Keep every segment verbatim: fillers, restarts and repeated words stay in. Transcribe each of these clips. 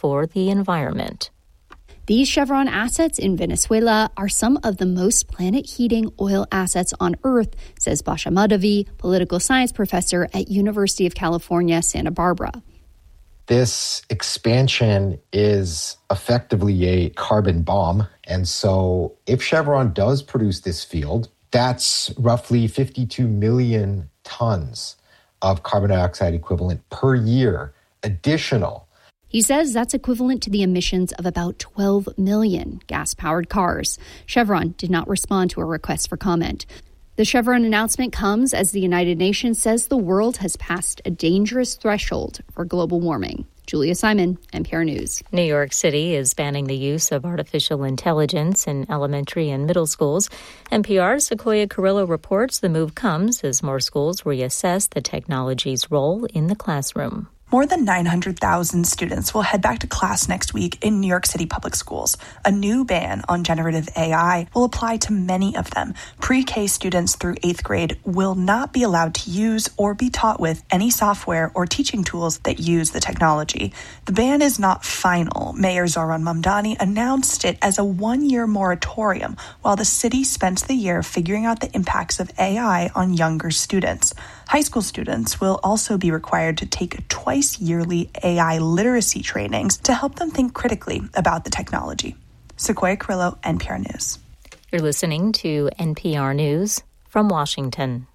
for the environment. These Chevron assets in Venezuela are some of the most planet-heating oil assets on Earth, says Basha Madhavi, political science professor at University of California, Santa Barbara. This expansion is effectively a carbon bomb. And so if Chevron does produce this field, that's roughly fifty-two million tons of carbon dioxide equivalent per year, additional. He says that's equivalent to the emissions of about twelve million gas-powered cars. Chevron did not respond to a request for comment. The Chevron announcement comes as the United Nations says the world has passed a dangerous threshold for global warming. Julia Simon, N P R News. New York City is banning the use of artificial intelligence in elementary and middle schools. N P R's Sequoia Carrillo reports the move comes as more schools reassess the technology's role in the classroom. More than nine hundred thousand students will head back to class next week in New York City public schools. A new ban on generative A I will apply to many of them. Pre-K students through eighth grade will not be allowed to use or be taught with any software or teaching tools that use the technology. The ban is not final. Mayor Zohran Mamdani announced it as a one-year moratorium while the city spends the year figuring out the impacts of A I on younger students. High school students will also be required to take twice yearly A I literacy trainings to help them think critically about the technology. Sequoia Carrillo, N P R News. You're listening to N P R News from Washington.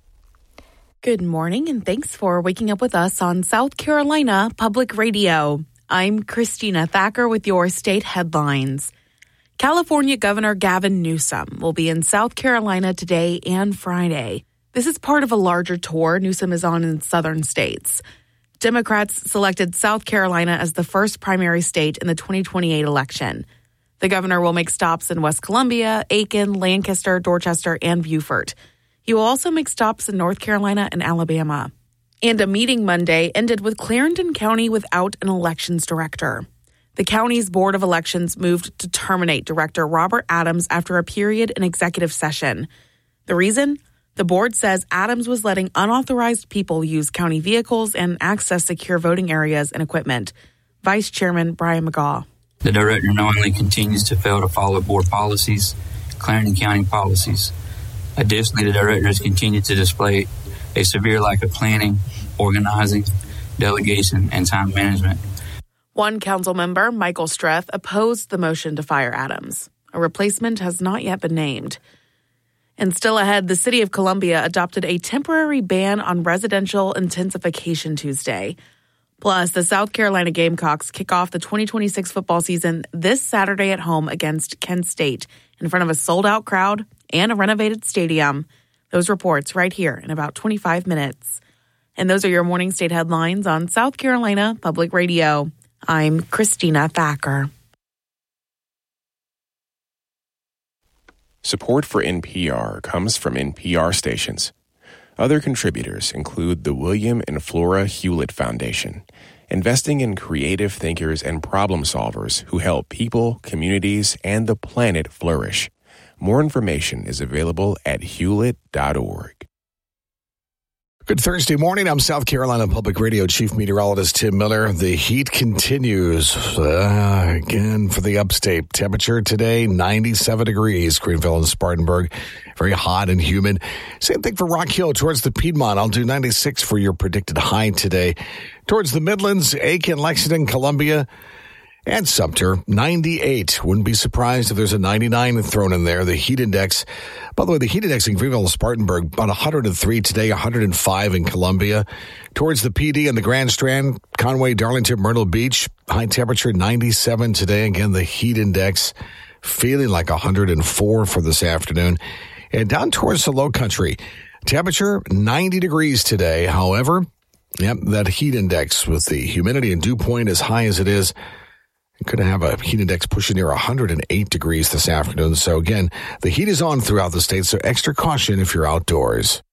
Good morning, and thanks for waking up with us on South Carolina Public Radio. I'm Christina Thacker with your state headlines. California Governor Gavin Newsom will be in South Carolina today and Friday. This is part of a larger tour Newsom is on in southern states. Democrats selected South Carolina as the first primary state in the twenty twenty-eight election. The governor will make stops in West Columbia, Aiken, Lancaster, Dorchester, and Beaufort. He will also make stops in North Carolina and Alabama. And a meeting Monday ended with Clarendon County without an elections director. The county's Board of Elections moved to terminate Director Robert Adams after a period in executive session. The reason? The board says Adams was letting unauthorized people use county vehicles and access secure voting areas and equipment. Vice Chairman Brian McGaugh. The director knowingly continues to fail to follow board policies, Clarendon County policies. Additionally, the director has continued to display a severe lack of planning, organizing, delegation, and time management. One council member, Michael Streth, opposed the motion to fire Adams. A replacement has not yet been named. And still ahead, the city of Columbia adopted a temporary ban on residential intensification Tuesday. Plus, the South Carolina Gamecocks kick off the twenty twenty-six football season this Saturday at home against Kent State in front of a sold-out crowd and a renovated stadium. Those reports right here in about twenty-five minutes. And those are your morning state headlines on South Carolina Public Radio. I'm Christina Thacker. Support for N P R comes from N P R stations. Other contributors include the William and Flora Hewlett Foundation, investing in creative thinkers and problem solvers who help people, communities, and the planet flourish. More information is available at hewlett dot org. Good Thursday morning. I'm South Carolina Public Radio Chief Meteorologist Tim Miller. The heat continues uh, again for the upstate. Temperature today, ninety-seven degrees, Greenville and Spartanburg. Very hot and humid. Same thing for Rock Hill towards the Piedmont. I'll do ninety-six for your predicted high today. Towards the Midlands, Aiken, Lexington, Columbia, and Sumter, ninety-eight. Wouldn't be surprised if there's a ninety-nine thrown in there. The heat index, by the way, the heat index in Greenville and Spartanburg, about one hundred three today, one hundred five in Columbia. Towards the P D and the Grand Strand, Conway, Darlington, Myrtle Beach, high temperature ninety-seven today. Again, the heat index feeling like one hundred four for this afternoon. And down towards the Low Country, temperature ninety degrees today. However, yep, that heat index with the humidity and dew point as high as it is, could have a heat index pushing near one hundred eight degrees this afternoon. So again, the heat is on throughout the state, so extra caution if you're outdoors.